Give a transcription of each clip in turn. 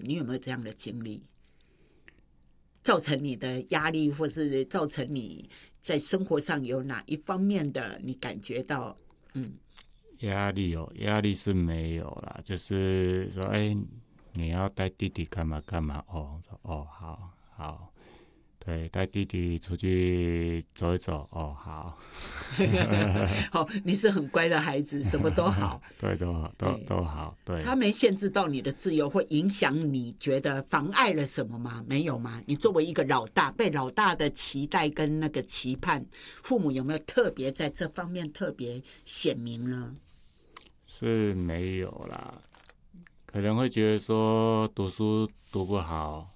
你有没有这样的经历？造成你的压力，或是造成你在生活上有哪一方面的你感觉到压力压力是没有啦，就是说，你要带弟弟干嘛干嘛？好好，对，带弟弟出去走一走，好。 你是很乖的孩子，什么都好。 对，都好，对。 他没限制到你的自由，会影响你觉得妨碍了什么吗？没有吗？你作为一个老大，被老大的期待跟那个期盼，父母有没有特别在这方面特别显明呢？ 是没有啦，可能会觉得说读书读不好，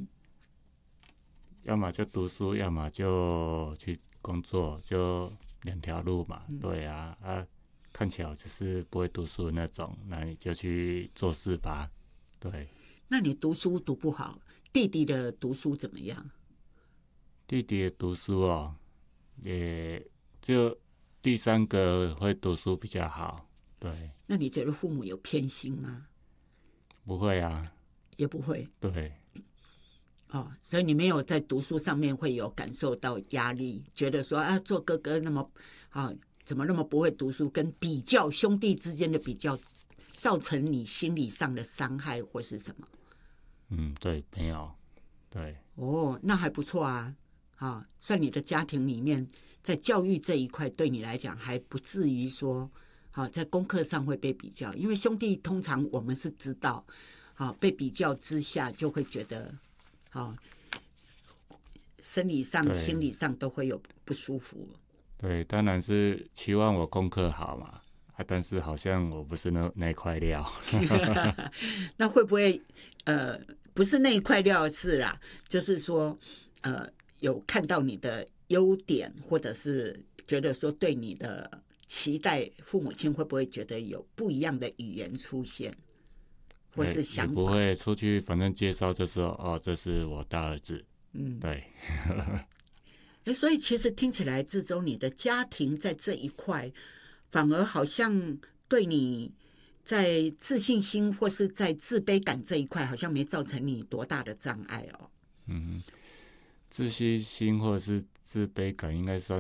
要么就读书，要么就去工作，就两条路嘛。对啊，看起来就是不会读书的那种，那你就去做事吧。对。 那你读书读不好，弟弟的读书怎么样？ 弟弟的读书也就第三个会读书比较好。对。 那你觉得父母有偏心吗？ 不会啊。 也不会。 对。 所以你没有在读书上面会有感受到压力，觉得说做哥哥那么怎么那么不会读书，跟比较兄弟之间的比较，造成你心理上的伤害或是什么？ 对，没有。对。 那还不错啊。算你的家庭里面，在教育这一块对你来讲还不至于说在功课上会被比较，因为兄弟通常我们是知道被比较之下就会觉得生理上心理上都会有不舒服。 对，当然是期望我功课好嘛，但是好像我不是那块料。 那会不会不是那一块料是啦，就是说有看到你的优点，或者是觉得说对你的期待，父母亲会不会觉得有不一样的语言出现，或是想法？ 也不会出去，反正介绍就说这是我大儿子。对。 所以其实听起来，志忠你的家庭在这一块，反而好像对你在自信心或是在自卑感这一块，好像没造成你多大的障碍哦。 自信心或者是自卑感，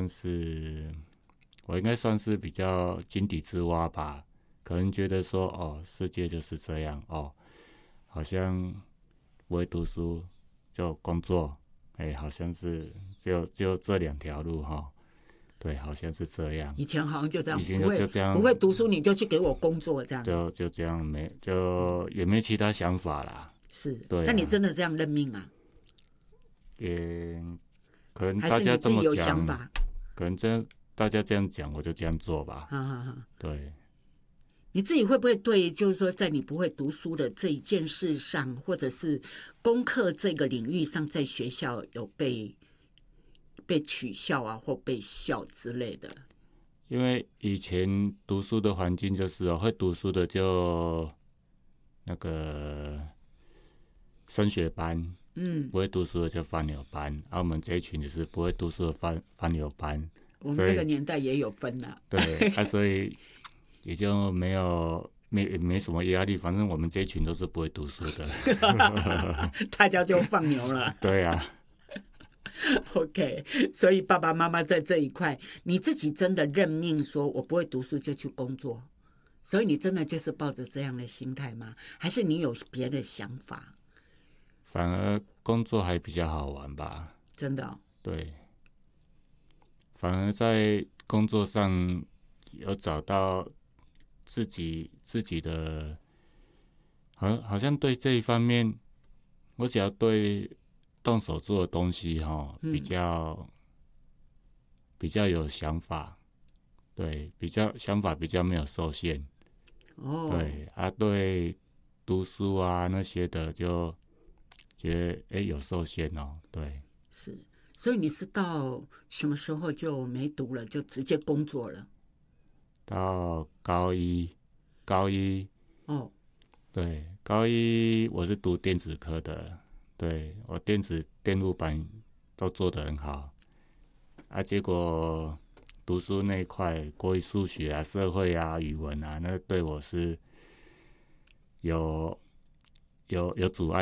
我应该算是比较井底之蛙吧。可能觉得说世界就是这样好像不会读书就工作，好像是就这两条路对，好像是这样。 以前好像就这样， 以前就这样， 不会读书你就去给我工作这样， 就这样，也没其他想法啦。 是， 对。 那你真的这样认命啊？ 也可能大家这么讲，可能大家这样讲，我就这样做吧。对。 你自己会不会对，就是说，在你不会读书的这一件事上，或者是功课这个领域上，在学校有被取笑啊，或被笑之类的？ 因为以前读书的环境就是会读书的就那个升学班，不会读书的就放牛班，我们这一群就是不会读书的放牛班。 我们那个年代也有分啦。 对，所以也就没什么压力，反正我们这一群都是不会读书的。 大家就放牛了。 对啊。 OK， 所以爸爸妈妈在这一块，你自己真的认命，说我不会读书就去工作，所以你真的就是抱着这样的心态吗？还是你有别的想法？ 反而工作还比较好玩吧。 真的对，反而在工作上有找到自己的，好像对这一方面，我只要对动手做的东西比较有想法。对，想法比较没有受限。对对读书啊那些的就觉得有受限对。 是，所以你是到什么时候就没读了，就直接工作了？ 到高一对，高一我是读电子科的，对，我电路板都做得很好结果读书那一块，国语、数学啊、社会啊、语文啊，那对我是有阻碍